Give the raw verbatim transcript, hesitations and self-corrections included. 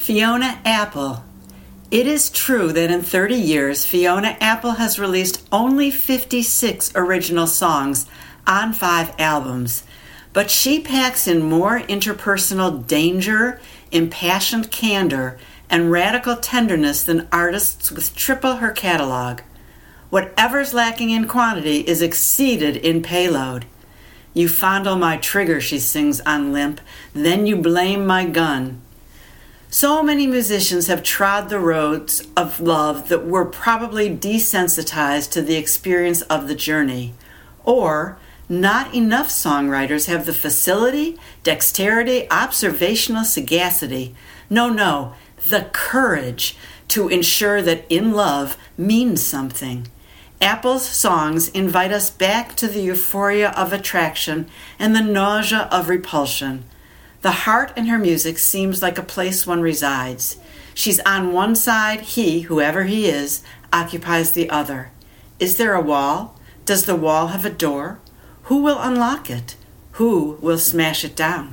Fiona Apple. It is true that in thirty years, Fiona Apple has released only fifty-six original songs on five albums, but she packs in more interpersonal danger, impassioned candor, and radical tenderness than artists with triple her catalog. Whatever's lacking in quantity is exceeded in payload. You fondle my trigger, she sings on Limp, then you blame my gun. So many musicians have trod the roads of love that were probably desensitized to the experience of the journey. Or, not enough songwriters have the facility, dexterity, observational sagacity, no, no, the courage to ensure that in love means something. Apple's songs invite us back to the euphoria of attraction and the nausea of repulsion. The heart in her music seems like a place one resides. She's on one side, he, whoever he is, occupies the other. Is there a wall? Does the wall have a door? Who will unlock it? Who will smash it down?